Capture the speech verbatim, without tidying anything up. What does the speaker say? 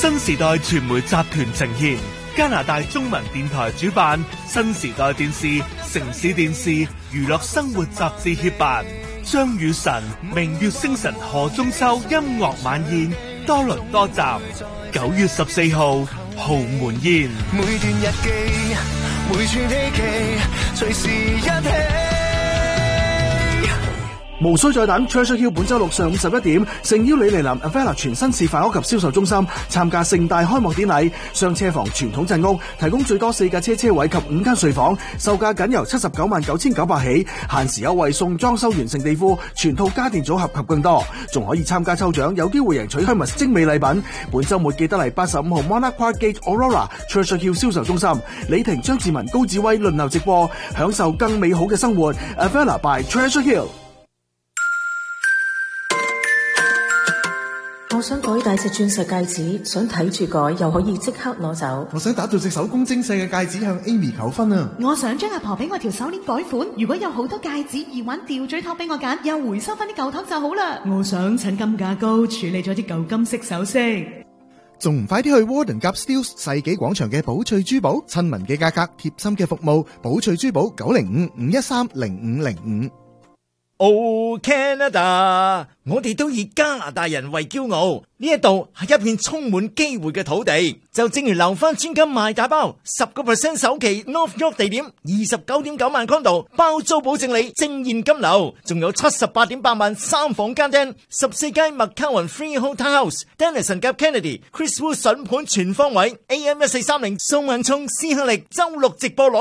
新時代傳媒集團呈現，加拿大中文電台主辦，新時代電視、城市電視、娛樂生活雜誌協辦，張雨晨、明月星辰何中秋音樂晚宴多倫多站，九月十四號豪門宴。 每段日記，每串希冀，隨時一起。 無需再等 Treasure Hill 本周六上午十一點，誠邀你嚟臨 Avella 全新示範屋及銷售中心參加盛大開幕典禮。雙車房傳統鎮屋提供最多四架車車位及五間睡房，售價僅由七十九萬九千九百起，限時優惠送裝修完成地庫、全套家電組合及更多，仲可以參加抽獎，有機會贏取 Hermes 精美禮品。本周末記得嚟八十五號 Monarch Park Gate Aurora Treasure Hill 銷售中心，李婷、張志文、高志威輪流直播，享受更美好嘅生活。Avella by Treasure Hill。 我想改大隻鑽石戒指，想睇住改又可以即刻攞走。 我想打造隻手工精細嘅戒指向 Amy 求婚啊！ 我想將阿婆俾我條手鏈改款，如果有好多戒指、耳環、吊墜托俾我揀，又回收翻啲舊托就好啦。我想趁金價高處理咗啲舊金色首飾， 仲唔快啲去 Warden Gap Steeles 世紀廣場嘅寶翠珠寶，親民嘅價格，貼心嘅服務，寶翠珠寶九零五五一三零五零五。 Oh Canada， 我哋都以加拿大人為驕傲，呢一度係一片充滿機會嘅土地。就正如留翻專金賣大包，十個 percent 首期 North York 地點，二十九點九萬 condo 包租保證你正現金流，仲有七十八點八萬三房間廳，十四間麥卡雲 Freehold Townhouse，Dennison 夾 Kennedy，Chris Wu 筍盤全方位 ，A M 一四三零蘇文聰斯克力周六直播攞。